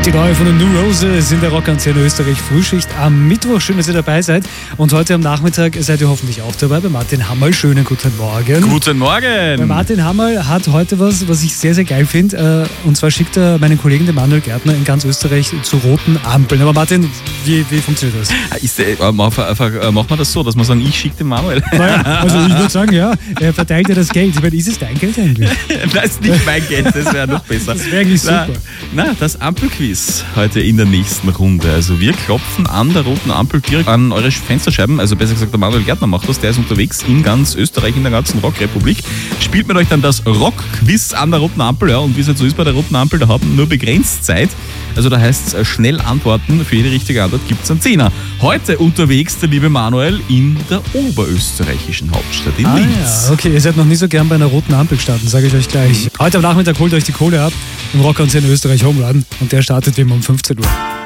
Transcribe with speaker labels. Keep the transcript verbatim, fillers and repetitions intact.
Speaker 1: Die neue von den New Roses in der Rockantenne Österreich Frühschicht am Mittwoch. Schön, dass ihr dabei seid. Und heute am Nachmittag seid ihr hoffentlich auch dabei bei Martin Hammerl. Schönen guten Morgen.
Speaker 2: Guten Morgen.
Speaker 1: Bei Martin Hammerl hat heute was, was ich sehr, sehr geil finde. Und zwar schickt er meinen Kollegen, den Manuel Gärtner, in ganz Österreich zu roten Ampeln. Aber Martin, wie, wie funktioniert das?
Speaker 2: Ist, äh, macht man das so, dass man sagen, ich schicke den Manuel?
Speaker 1: Naja, also ich würde sagen, ja, er verteilt ja das Geld. Ich meine, ist es dein Geld eigentlich?
Speaker 2: Das ist nicht mein Geld, das wäre noch besser.
Speaker 1: Das wäre eigentlich super.
Speaker 2: Na, na, das Ampelquiz heute in der nächsten Runde. Also wir klopfen an der roten Ampel direkt an eure Fensterscheiben. Also besser gesagt, der Manuel Gärtner macht das. Der ist unterwegs in ganz Österreich, in der ganzen Rockrepublik. Spielt mit euch dann das Rockquiz an der roten Ampel. Ja, und wie es halt so ist bei der roten Ampel, da haben wir nur begrenzt Zeit. Also da heißt es schnell antworten. Für jede richtige Antwort gibt es einen Zehner. Heute unterwegs der liebe Manuel in der oberösterreichischen Hauptstadt in
Speaker 1: ah,
Speaker 2: Linz.
Speaker 1: Ja, okay, ihr seid noch nie so gern bei einer roten Ampel gestanden, sage ich euch gleich. Heute am Nachmittag holt euch die Kohle ab im Rockantenne Österreich Homeladen und der startet wie immer um fünfzehn Uhr.